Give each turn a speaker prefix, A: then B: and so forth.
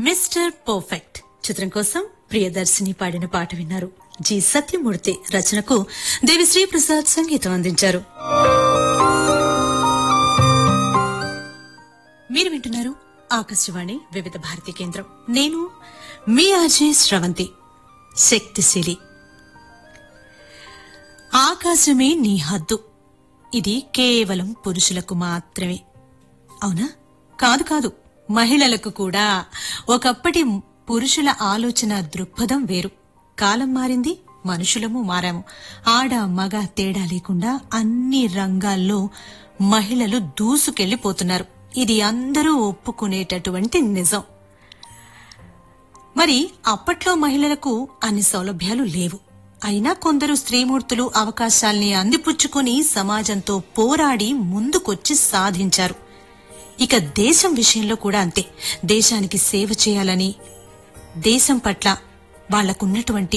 A: Mister perfect చిత్రం కోసం ప్రియదర్శిని పాడిన పాట విన్నారు. జి సత్యమూర్తి రచనకు దేవిశ్రీ ప్రసాద్ సంగీతం అందించారు. మీరు వింటున్నారు ఆకాశవాణి వివిధ భారతి కేంద్రం. నేను మీ ఆర్జే శ్రవంతి. శక్తిశీలి. ఆకాశమే నీ హద్దు. ఇది కేవలం పురుషులకు మాత్రమే. అవునా? కాదు కాదు, మహిళలకు కూడా. ఒకప్పటి పురుషుల ఆలోచన దృక్పథం వేరు. కాలం మారింది, మనుషులము మారాము. ఆడ మగ తేడా లేకుండా అన్ని రంగాల్లో మహిళలు దూసుకెళ్లిపోతున్నారు. ఇది అందరూ ఒప్పుకునేటటువంటి నిజం. మరి అప్పట్లో మహిళలకు అన్ని సౌలభ్యాలు లేవు. అయినా కొందరు స్త్రీమూర్తులు అవకాశాల్ని అందిపుచ్చుకుని సమాజంతో పోరాడి ముందుకొచ్చి సాధించారు. ఇక దేశం విషయంలో కూడా అంతే. దేశానికి సేవ చేయాలని, దేశం పట్ల వాళ్లకున్నటువంటి